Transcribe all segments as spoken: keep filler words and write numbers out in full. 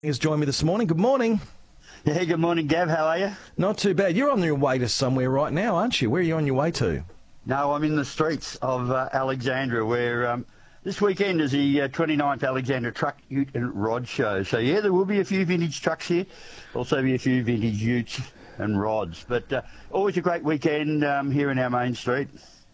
Has joined me this morning. Good morning. Yeah, good morning, Gav. How are you? Not too bad. You're on your way to somewhere right now, aren't you? Where are you on your way to? No, I'm in the streets of uh, Alexandria, where um, this weekend is the uh, twenty-ninth Alexandria Truck, Ute and Rod Show. So, yeah, there will be a few vintage trucks here. Also be a few vintage utes and rods. But uh, always a great weekend um, here in our main street.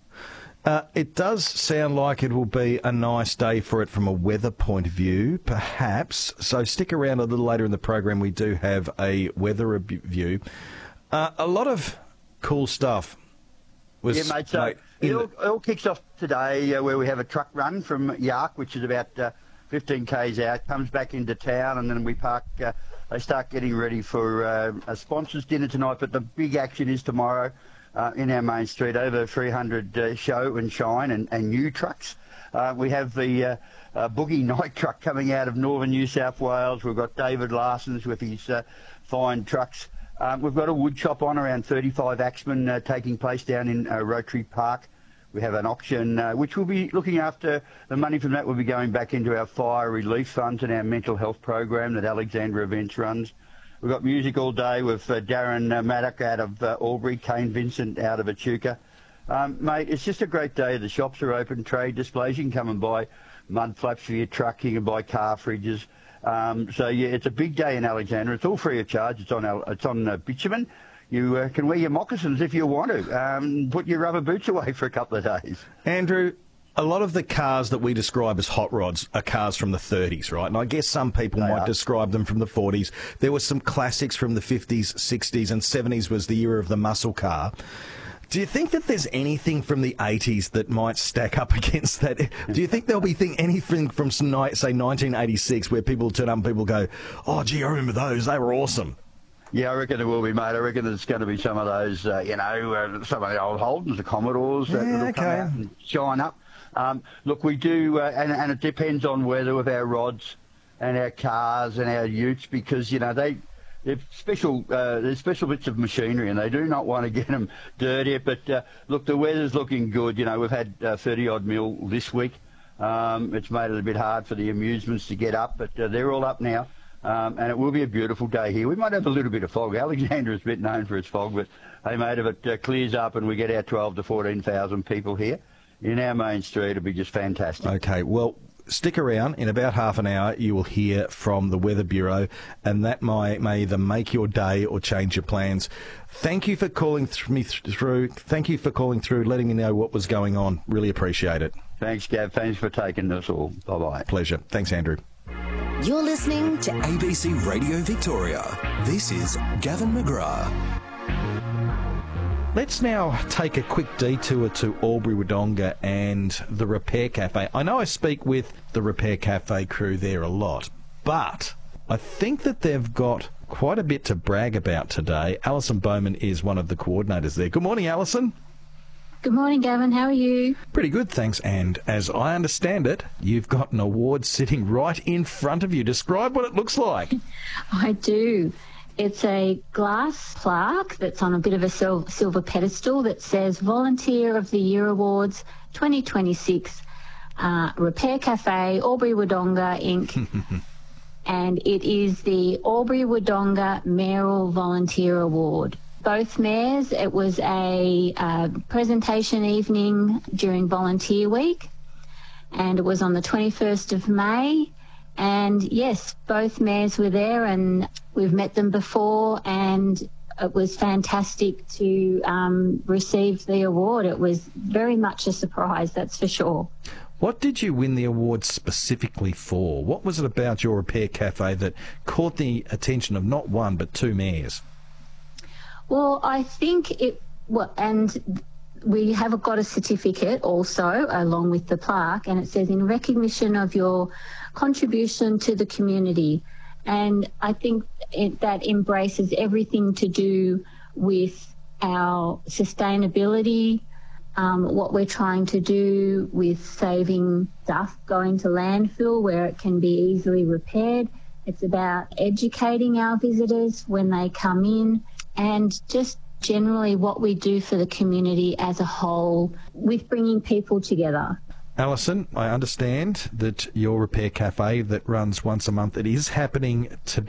Uh, it does sound like it will be a nice day for it from a weather point of view, perhaps. So stick around a little later in the program. We do have a weather review. Uh, a lot of cool stuff. Was, yeah, mate. So mate, it, all, the... it all kicks off today uh, where we have a truck run from Yark, which is about uh, fifteen kays out, comes back into town, and then we park. Uh, they start getting ready for uh, a sponsors dinner tonight, but the big action is tomorrow. Uh, in our main street, over three hundred uh, show and shine and, and new trucks. Uh, we have the uh, uh, Boogie Night truck coming out of northern New South Wales. We've got David Larson's with his uh, fine trucks. Um, we've got a wood chop on around thirty-five Axemen uh, taking place down in uh, Rotary Park. We have an auction, uh, which we'll be looking after. The money from that will be going back into our fire relief funds and our mental health program that Alexandria Events runs. We've got music all day with uh, Darren uh, Maddock out of uh, Albury, Kane Vincent out of Echuca. Um, mate, it's just a great day. The shops are open, trade displays. You can come and buy mud flaps for your truck. You can buy car fridges. Um, so, yeah, it's a big day in Alexandria. It's all free of charge. It's on, it's on uh, bitumen. You uh, can wear your moccasins if you want to. Um, put your rubber boots away for a couple of days. Andrew, a lot of the cars that we describe as hot rods are cars from the thirties, right? And I guess some people they might are. describe them from the forties. There were some classics from the fifties, sixties, and seventies was the era of the muscle car. Do you think that there's anything from the eighties that might stack up against that? Do you think there'll be thing, anything from, say, nineteen eighty-six where people turn up and people go, oh, gee, I remember those. They were awesome. Yeah, I reckon there will be, mate. I reckon there's going to be some of those, uh, you know, uh, some of the old Holdens, the Commodores, that yeah, will okay. come out and shine up. Um, look, we do, uh, and, and it depends on weather with our rods and our cars and our utes because, you know, they, they're special, uh, they're special bits of machinery and they do not want to get them dirty. But, uh, look, the weather's looking good. You know, we've had uh, thirty-odd mil this week. Um, it's made it a bit hard for the amusements to get up, but uh, they're all up now. Um, and it will be a beautiful day here. We might have a little bit of fog. Alexandria is a bit known for its fog, but, hey, mate, if it uh, clears up and we get our twelve to fourteen thousand people here, in our main street, it'll be just fantastic. Okay, well, stick around. In about half an hour, you will hear from the Weather Bureau, and that may, may either make your day or change your plans. Thank you for calling th- me th- through. Thank you for calling through, letting me know what was going on. Really appreciate it. Thanks, Gav. Thanks for taking us all. Bye-bye. Pleasure. Thanks, Andrew. You're listening to A B C Radio Victoria. This is Gavin McGrath. Let's now take a quick detour to Albury Wodonga and the Repair Cafe. I know I speak with the Repair Cafe crew there a lot, but I think that they've got quite a bit to brag about today. Alison Bowman is one of the coordinators there. Good morning, Alison. Good morning, Gavin. How are you? Pretty good, thanks. And as I understand it, you've got an award sitting right in front of you. Describe what it looks like. I do. It's a glass plaque that's on a bit of a sil- silver pedestal that says Volunteer of the Year Awards twenty twenty-six, uh, Repair Cafe, Albury Wodonga, Incorporated. And it is the Albury Wodonga Mayoral Volunteer Award. Both mayors, it was a uh, presentation evening during Volunteer Week, and it was on the twenty-first of May. And yes, both mayors were there and we've met them before, and it was fantastic to um, receive the award. It was very much a surprise, that's for sure. What did you win the award specifically for? What was it about your Repair Cafe that caught the attention of not one but two mayors? Well, I think it, well, and we have got a certificate also along with the plaque, and it says in recognition of your contribution to the community. And I think it, that embraces everything to do with our sustainability, um, what we're trying to do with saving stuff going to landfill where it can be easily repaired. It's about educating our visitors when they come in, and just generally what we do for the community as a whole with bringing people together. Alison, I understand that your repair cafe that runs once a month, it is happening today.